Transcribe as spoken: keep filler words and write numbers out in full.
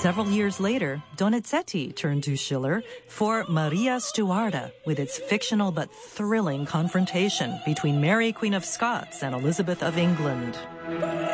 Several years later, Donizetti turned to Schiller for Maria Stuarda, with its fictional but thrilling confrontation between Mary, Queen of Scots, and Elizabeth of England.